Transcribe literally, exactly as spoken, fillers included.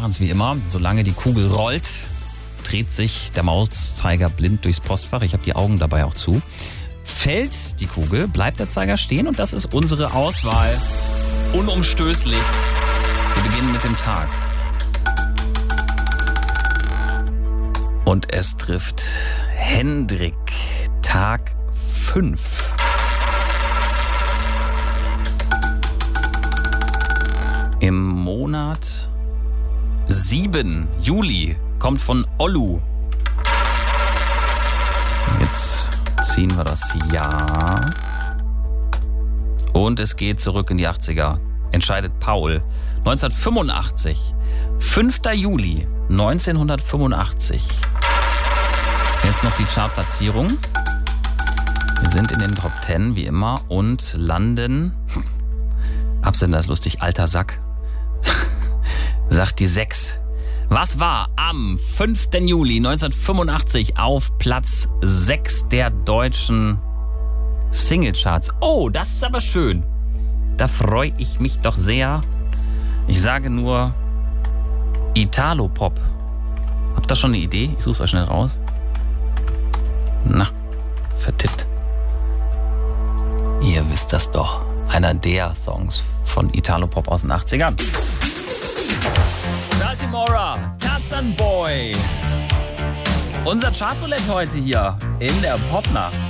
machen es wie immer. Solange die Kugel rollt, dreht sich der Mauszeiger blind durchs Postfach. Ich habe die Augen dabei auch zu. Fällt die Kugel, bleibt der Zeiger stehen und das ist unsere Auswahl. Unumstößlich. Wir beginnen mit dem Tag. Und es trifft Hendrik. Tag fünf. Im Monat sieben, Juli, kommt von Ollu. Jetzt ziehen wir das Jahr. Und es geht zurück in die achtziger. Entscheidet Paul. neunzehnhundertfünfundachtzig. fünfter Juli neunzehnhundertfünfundachtzig. Jetzt noch die Chartplatzierung. Wir sind in den Top zehn wie immer und landen... Absender ist lustig, alter Sack. Sagt die sechs. Was war am fünften Juli neunzehnhundertfünfundachtzig auf Platz sechs der deutschen Singlecharts? Oh, das ist aber schön. Da freue ich mich doch sehr. Ich sage nur Italo-Pop. Habt ihr schon eine Idee? Ich suche es euch schnell raus. Na, vertippt. Ihr wisst das doch. Einer der Songs von Italo-Pop aus den achtzigern. Baltimora, Tarzan Boy. Unser Chartroulette heute hier in der Popnacht.